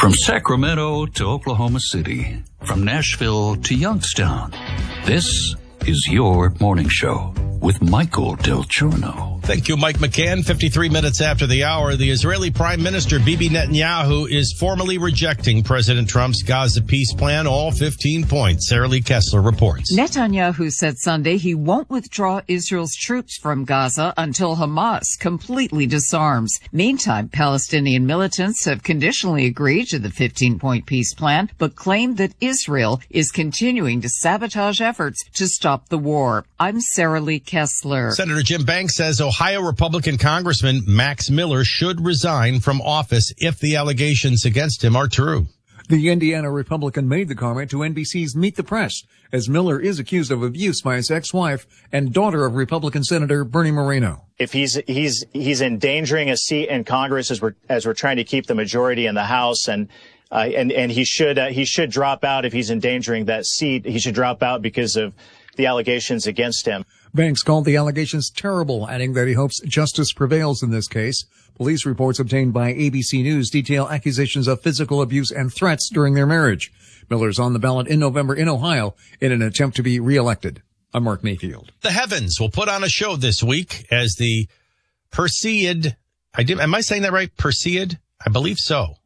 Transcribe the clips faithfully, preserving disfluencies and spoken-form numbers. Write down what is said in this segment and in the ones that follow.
From Sacramento to Oklahoma City, from Nashville to Youngstown, this is your morning show with Michael Del Giorno. Thank you, Mike McCann. fifty-three minutes after the hour, the Israeli Prime Minister Bibi Netanyahu is formally rejecting President Trump's Gaza peace plan, all fifteen points. Sarah Lee Kessler reports. Netanyahu said Sunday he won't withdraw Israel's troops from Gaza until Hamas completely disarms. Meantime, Palestinian militants have conditionally agreed to the fifteen-point peace plan, but claim that Israel is continuing to sabotage efforts to stop the war. I'm Sarah Lee Kessler. Senator Jim Banks says Ohio Republican Congressman Max Miller should resign from office if the allegations against him are true. The Indiana Republican made the comment to N B C's Meet the Press, as Miller is accused of abuse by his ex-wife and daughter of Republican Senator Bernie Moreno. If he's he's he's endangering a seat in Congress as we're as we're trying to keep the majority in the House, and uh, and and he should uh, he should drop out if he's endangering that seat. He should drop out because of the allegations against him. Banks called the allegations terrible, adding that he hopes justice prevails in this case. Police reports obtained by A B C News detail accusations of physical abuse and threats during their marriage. Miller's on the ballot in November in Ohio in an attempt to be reelected. I'm Mark Mayfield. The Heavens will put on a show this week as the Perseid, I did, am I saying that right? Perseid? I believe so.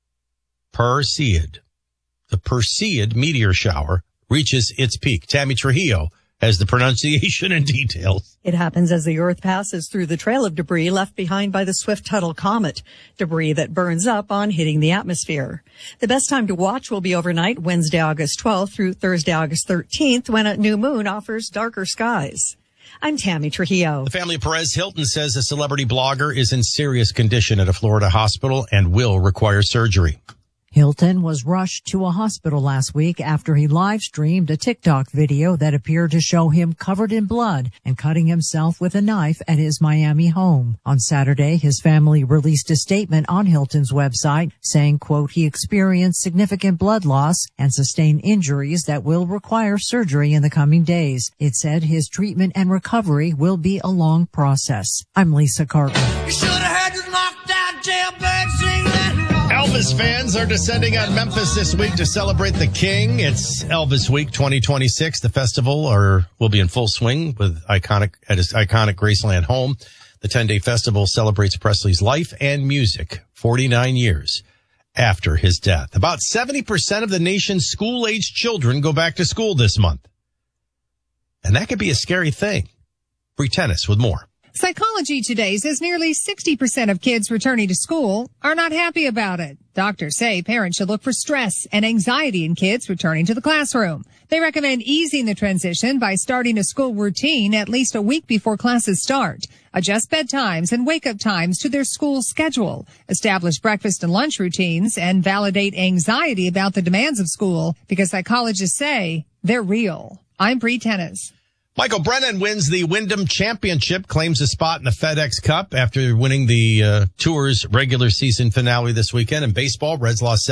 Perseid. The Perseid meteor shower reaches its peak. Tammy Trujillo has the pronunciation and details. It happens as the Earth passes through the trail of debris left behind by the Swift-Tuttle comet, debris that burns up on hitting the atmosphere. The best time to watch will be overnight, Wednesday, August twelfth through Thursday, August thirteenth, when a new moon offers darker skies. I'm Tammy Trujillo. The family of Perez Hilton says a celebrity blogger is in serious condition at a Florida hospital and will require surgery. Hilton was rushed to a hospital last week after he live-streamed a TikTok video that appeared to show him covered in blood and cutting himself with a knife at his Miami home. On Saturday, his family released a statement on Hilton's website saying, quote, he experienced significant blood loss and sustained injuries that will require surgery in the coming days. It said his treatment and recovery will be a long process. I'm Lisa Carter. You should have heard this knocked out jailbird sing that. Elvis fans are descending on Memphis this week to celebrate the King. It's Elvis Week twenty twenty-six. The festival are, will be in full swing with iconic at his iconic Graceland home. The ten-day festival celebrates Presley's life and music forty-nine years after his death. About seventy percent of the nation's school-aged children go back to school this month. And that could be a scary thing. Bree Tennis with more. Psychology Today says nearly sixty percent of kids returning to school are not happy about it. Doctors say parents should look for stress and anxiety in kids returning to the classroom. They recommend easing the transition by starting a school routine at least a week before classes start. Adjust bedtimes and wake-up times to their school schedule. Establish breakfast and lunch routines and validate anxiety about the demands of school because psychologists say they're real. I'm Bree Tennis. Michael Brennan wins the Wyndham Championship, claims a spot in the FedEx Cup after winning the uh, Tour's regular season finale this weekend. In baseball, Reds lost